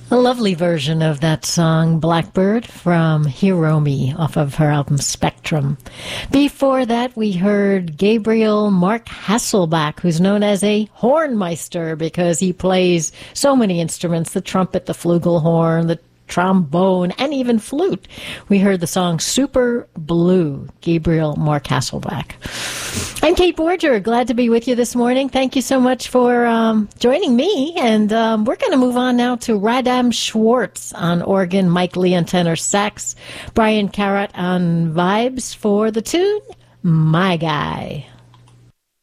A lovely version of that song, Blackbird, from Hiromi, off of her album Spectrum. Before that, we heard Gabriel Mark Hasselbach, who's known as a hornmeister because he plays so many instruments, the trumpet, the flugelhorn, the trombone, and even flute. We heard the song Super Blue, Gabriel Mark Hasselbach. I'm Kate Borger. Glad to be with you this morning. Thank you so much for joining me. And we're going to move on now to Radam Schwartz on organ, Mike Lee on tenor sax, Brian Carrot on vibes for the tune My Guy.